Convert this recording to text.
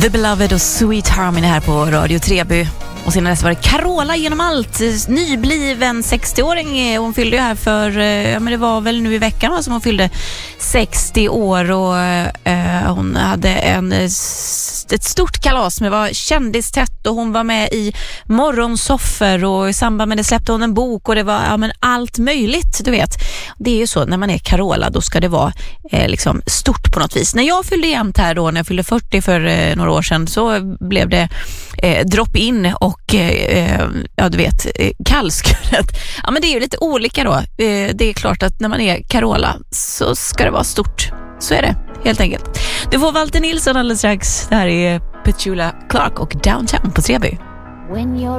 The Beloved och Sweet Harmony här på Radio Treby. Och sen var det Carola genom allt, nybliven 60-åring. Hon fyllde ju här för, men det var väl nu i veckan som hon fyllde 60 år. Och hon hade ett stort kalas med var kändistätt och hon var med i morgonsoffer och i samband med det släppte hon en bok och det var allt möjligt, du vet. Det är ju så, när man är Carola då ska det vara liksom stort på något vis. När jag fyllde jämnt här då, när jag fyllde 40 för några år sedan, så blev det drop-in och ja du vet, kallskuret. Ja men det är ju lite olika då. Det är klart att när man är Carola så ska det vara stort. Så är det, helt enkelt. Du får Walter Nilsson alldeles strax. Det här är Petula Clark och Downtown på Treby.